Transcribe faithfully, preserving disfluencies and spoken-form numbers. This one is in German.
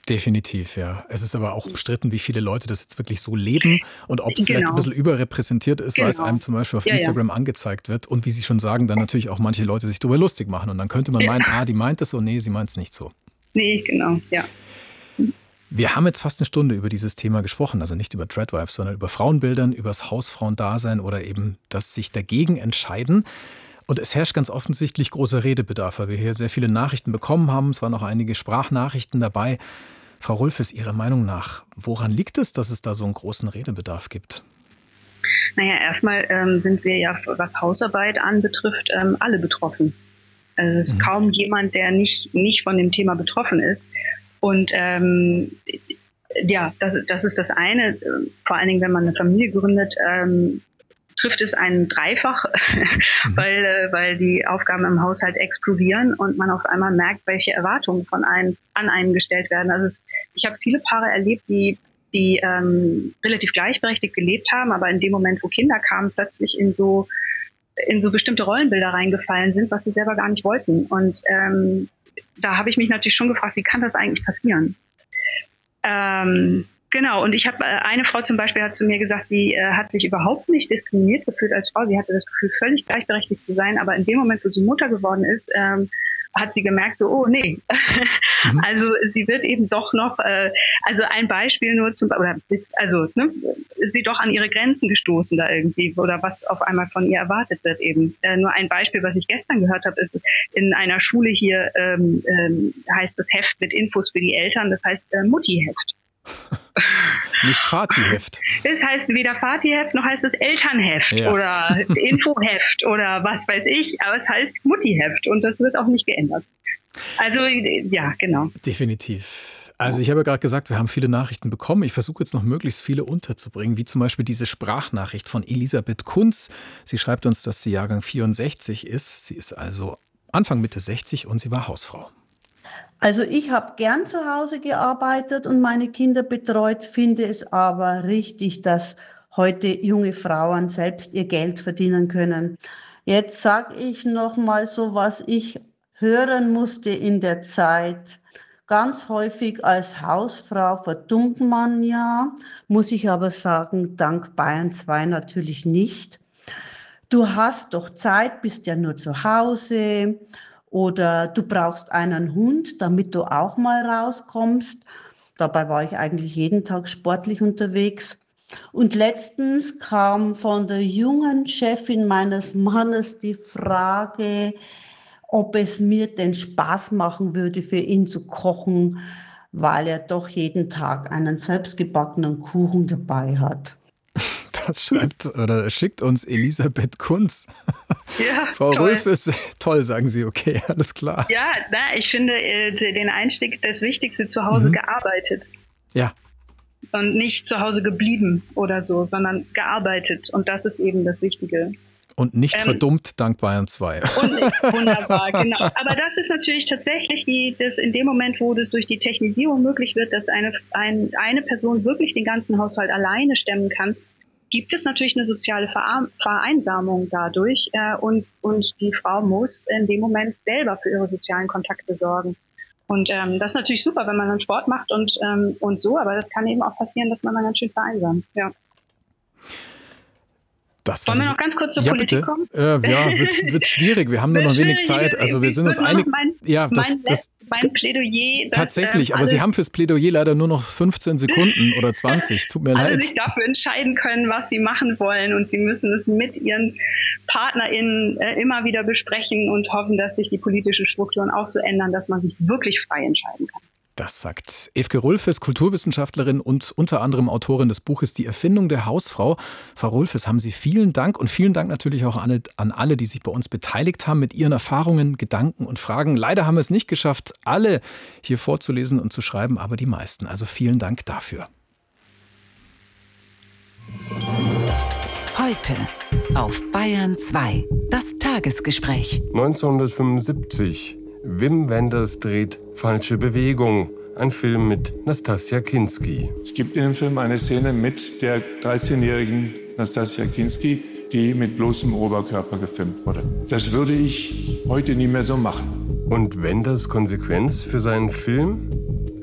Definitiv, ja. Es ist aber auch umstritten, wie viele Leute das jetzt wirklich so leben und ob es genau. vielleicht ein bisschen überrepräsentiert ist, genau. weil es einem zum Beispiel auf ja, Instagram ja. angezeigt wird und wie Sie schon sagen, dann natürlich auch manche Leute sich darüber lustig machen und dann könnte man ja. meinen, ah, die meint es so, nee, sie meint es nicht so. Nee, genau, ja. Wir haben jetzt fast eine Stunde über dieses Thema gesprochen, also nicht über Tradwives, sondern über Frauenbildern, über das Hausfrauendasein oder eben das sich dagegen entscheiden. Und es herrscht ganz offensichtlich großer Redebedarf, weil wir hier sehr viele Nachrichten bekommen haben. Es waren auch einige Sprachnachrichten dabei. Frau Rulfes, Ihrer Meinung nach, woran liegt es, dass es da so einen großen Redebedarf gibt? Naja, erstmal ähm, sind wir ja, was Hausarbeit anbetrifft, ähm, alle betroffen. Also es ist mhm. kaum jemand, der nicht, nicht von dem Thema betroffen ist. Und ähm, ja, das, das ist das eine. Vor allen Dingen, wenn man eine Familie gründet, ähm, trifft es einen dreifach, mhm. weil, äh, weil die Aufgaben im Haushalt explodieren und man auf einmal merkt, welche Erwartungen von einem an einen gestellt werden. Also es, ich habe viele Paare erlebt, die, die ähm, relativ gleichberechtigt gelebt haben, aber in dem Moment, wo Kinder kamen, plötzlich in so in so bestimmte Rollenbilder reingefallen sind, was sie selber gar nicht wollten. Und ähm, da habe ich mich natürlich schon gefragt, wie kann das eigentlich passieren? Ähm, genau, und ich habe, äh, eine Frau zum Beispiel hat zu mir gesagt, sie äh, hat sich überhaupt nicht diskriminiert gefühlt als Frau. Sie hatte das Gefühl, völlig gleichberechtigt zu sein, aber in dem Moment, wo sie Mutter geworden ist, ähm, hat sie gemerkt, so, oh nee, mhm. also sie wird eben doch noch, äh, also ein Beispiel nur zum, oder also ne, ist sie doch an ihre Grenzen gestoßen da irgendwie oder was auf einmal von ihr erwartet wird eben. Äh, nur ein Beispiel, was ich gestern gehört habe, ist in einer Schule hier ähm, ähm, heißt das Heft mit Infos für die Eltern, das heißt äh, Mutti-Heft. Nicht Vati-Heft. Es heißt weder Vati-Heft noch heißt es Elternheft ja. oder Infoheft oder was weiß ich, aber es heißt Mutti-Heft und das wird auch nicht geändert. Also ja, genau. Definitiv. Also ich habe ja gerade gesagt, wir haben viele Nachrichten bekommen. Ich versuche jetzt noch möglichst viele unterzubringen, wie zum Beispiel diese Sprachnachricht von Elisabeth Kunz. Sie schreibt uns, dass sie Jahrgang vierundsechzig ist. Sie ist also Anfang Mitte sechzig und sie war Hausfrau. Also ich habe gern zu Hause gearbeitet und meine Kinder betreut, finde es aber richtig, dass heute junge Frauen selbst ihr Geld verdienen können. Jetzt sage ich noch mal so, was ich hören musste in der Zeit. Ganz häufig als Hausfrau verdummt man ja, muss ich aber sagen, dank Bayern zwei natürlich nicht. Du hast doch Zeit, bist ja nur zu Hause. Oder du brauchst einen Hund, damit du auch mal rauskommst. Dabei war ich eigentlich jeden Tag sportlich unterwegs. Und letztens kam von der jungen Chefin meines Mannes die Frage, ob es mir denn Spaß machen würde, für ihn zu kochen, weil er doch jeden Tag einen selbstgebackenen Kuchen dabei hat. Das schreibt oder schickt uns Elisabeth Kunz. Ja, Frau toll. Rulfes, toll, sagen Sie, okay, alles klar. Ja, na, ich finde den Einstieg das Wichtigste, zu Hause mhm. gearbeitet. Ja. Und nicht zu Hause geblieben oder so, sondern gearbeitet. Und das ist eben das Wichtige. Und nicht ähm, verdummt dank Bayern zwei. Und wunderbar, genau. Aber das ist natürlich tatsächlich die, das in dem Moment, wo das durch die Technisierung möglich wird, dass eine, ein, eine Person wirklich den ganzen Haushalt alleine stemmen kann, gibt es natürlich eine soziale Vereinsamung dadurch äh, und, und die Frau muss in dem Moment selber für ihre sozialen Kontakte sorgen. Und ähm, das ist natürlich super, wenn man dann Sport macht und, ähm, und so, aber das kann eben auch passieren, dass man dann ganz schön vereinsamt. Ja. Das Wollen wir noch ganz kurz zur ja, Politik bitte. kommen? Äh, ja, wird, wird schwierig. Wir haben nur noch wenig Zeit. Also wir sind uns einig. Mein, ja, das, mein, das, mein Plädoyer. Dass, tatsächlich, ähm, aber Sie haben fürs Plädoyer leider nur noch fünfzehn Sekunden oder zwanzig. Tut mir alle leid. sich dafür entscheiden können, was sie machen wollen und sie müssen es mit ihren PartnerInnen äh, immer wieder besprechen und hoffen, dass sich die politischen Strukturen auch so ändern, dass man sich wirklich frei entscheiden kann. Das sagt Evke Rulfes, Kulturwissenschaftlerin und unter anderem Autorin des Buches Die Erfindung der Hausfrau. Frau Rulfes, haben Sie vielen Dank und vielen Dank natürlich auch an, an alle, die sich bei uns beteiligt haben mit ihren Erfahrungen, Gedanken und Fragen. Leider haben wir es nicht geschafft, alle hier vorzulesen und zu schreiben, aber die meisten. Also vielen Dank dafür. Heute auf Bayern zwei. Das Tagesgespräch. neunzehnhundertfünfundsiebzig. Wim Wenders dreht Falsche Bewegung. Ein Film mit Nastassja Kinski. Es gibt in dem Film eine Szene mit der dreizehnjährigen Nastassja Kinski, die mit bloßem Oberkörper gefilmt wurde. Das würde ich heute nie mehr so machen. Und Wenders Konsequenz für seinen Film?